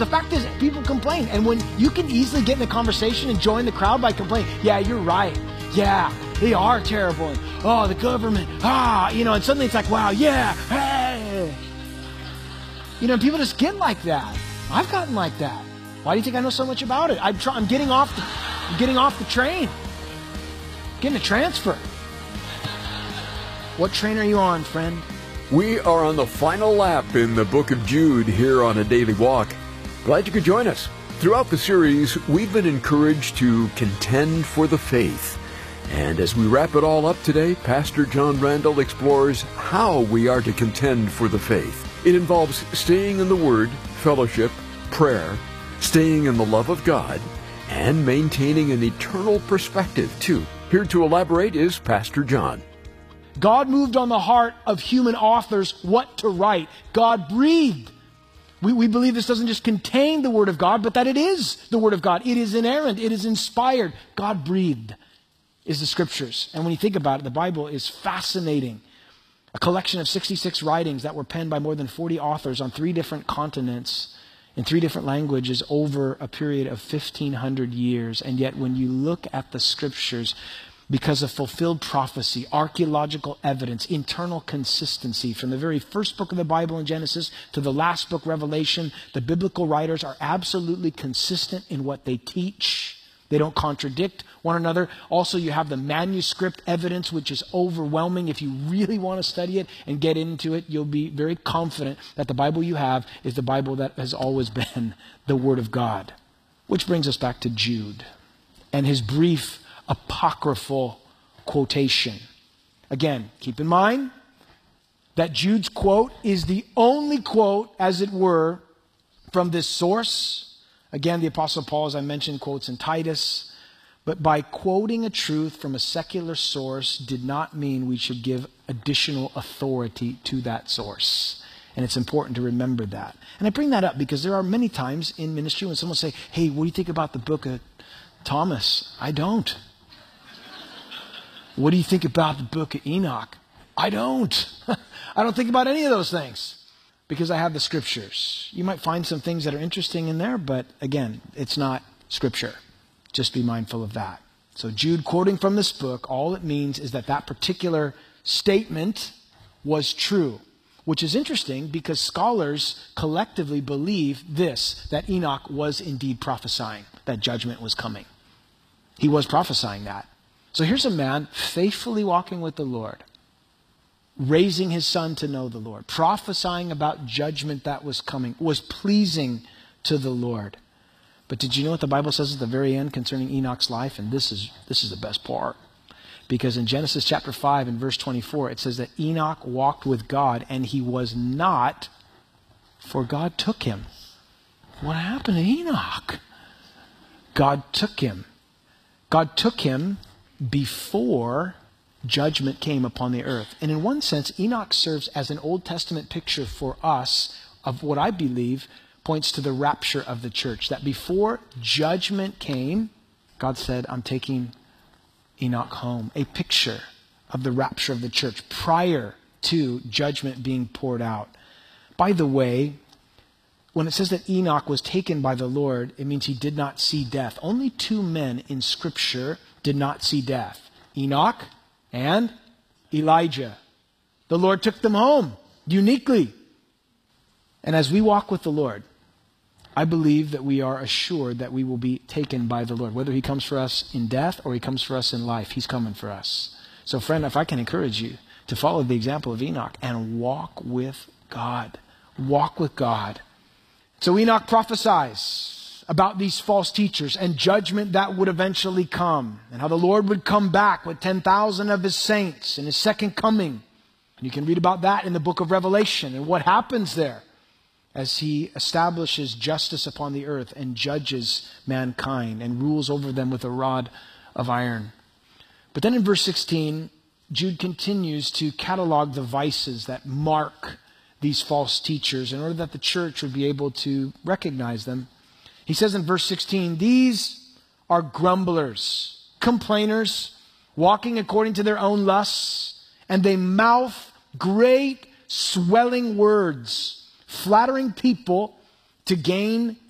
The fact is, people complain. And when you can easily get in a conversation and join the crowd by complaining, yeah, you're right. Yeah, they are terrible. And, oh, the government, and suddenly it's like, wow, yeah, hey. And people just get like that. I've gotten like that. Why do you think I know so much about it? I'm getting off the train. Getting a transfer. What train are you on, friend? We are on the final lap in the book of Jude here on A Daily Walk. Glad you could join us. Throughout the series, we've been encouraged to contend for the faith. And as we wrap it all up today, Pastor John Randall explores how we are to contend for the faith. It involves staying in the Word, fellowship, prayer, staying in the love of God, and maintaining an eternal perspective, too. Here to elaborate is Pastor John. God moved on the heart of human authors what to write. God breathed. We believe this doesn't just contain the Word of God, but that it is the Word of God. It is inerrant. It is inspired. God breathed is the Scriptures. And when you think about it, the Bible is fascinating. A collection of 66 writings that were penned by more than 40 authors on 3 different continents in 3 different languages over a period of 1,500 years. And yet when you look at the Scriptures, because of fulfilled prophecy, archaeological evidence, internal consistency, from the very first book of the Bible in Genesis to the last book, Revelation, the biblical writers are absolutely consistent in what they teach. They don't contradict one another. Also, you have the manuscript evidence, which is overwhelming. If you really want to study it and get into it, you'll be very confident that the Bible you have is the Bible that has always been the Word of God. Which brings us back to Jude and his brief apocryphal quotation. Again, keep in mind that Jude's quote is the only quote, as it were, from this source. Again, the Apostle Paul, as I mentioned, quotes in Titus. But by quoting a truth from a secular source did not mean we should give additional authority to that source. And it's important to remember that. And I bring that up because there are many times in ministry when someone say, hey, what do you think about the book of Thomas? I don't. What do you think about the book of Enoch? I don't. I don't think about any of those things because I have the Scriptures. You might find some things that are interesting in there, but again, it's not Scripture. Just be mindful of that. So Jude quoting from this book, all it means is that that particular statement was true, which is interesting because scholars collectively believe this, that Enoch was indeed prophesying that judgment was coming. He was prophesying that. So here's a man faithfully walking with the Lord, raising his son to know the Lord, prophesying about judgment that was coming, was pleasing to the Lord. But did you know what the Bible says at the very end concerning Enoch's life? And this is the best part. Because in Genesis chapter 5 and verse 24, it says that Enoch walked with God and he was not, for God took him. What happened to Enoch? God took him. God took him before judgment came upon the earth. And in one sense, Enoch serves as an Old Testament picture for us of what I believe points to the rapture of the church. That before judgment came, God said, I'm taking Enoch home. A picture of the rapture of the church prior to judgment being poured out. By the way, when it says that Enoch was taken by the Lord, it means he did not see death. Only 2 men in Scripture did not see death. Enoch and Elijah. The Lord took them home uniquely. And as we walk with the Lord, I believe that we are assured that we will be taken by the Lord. Whether he comes for us in death or he comes for us in life, he's coming for us. So friend, if I can encourage you to follow the example of Enoch and walk with God. Walk with God. So Enoch prophesies about these false teachers and judgment that would eventually come, and how the Lord would come back with 10,000 of his saints in his second coming. And you can read about that in the book of Revelation and what happens there as he establishes justice upon the earth and judges mankind and rules over them with a rod of iron. But then in verse 16, Jude continues to catalog the vices that mark these false teachers in order that the church would be able to recognize them. He says in verse 16, these are grumblers, complainers, walking according to their own lusts, and they mouth great swelling words, flattering people to gain